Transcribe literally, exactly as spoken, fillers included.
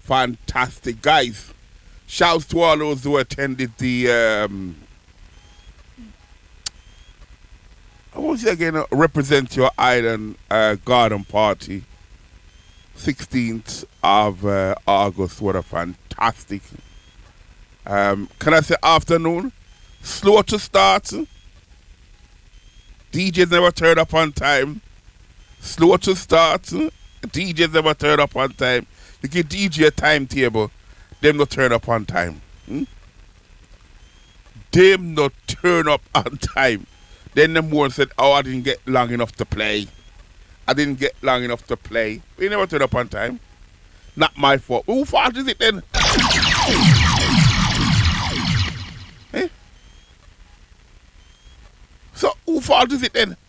fantastic. Guys, shouts to all those who attended the, um, what was it again? Represent Your Island uh, garden party. sixteenth of uh, August. What a fantastic. Um, can I say afternoon? Slow to start. D Js never turn up on time. Slow to start. D Js never turn up on time. You give D J a timetable, them not turn up on time. Hmm? Them not turn up on time. Then them one said, oh, I didn't get long enough to play. I didn't get long enough to play. We never turn up on time. Not my fault. Who fault is it then? Eh? So who fault is it then?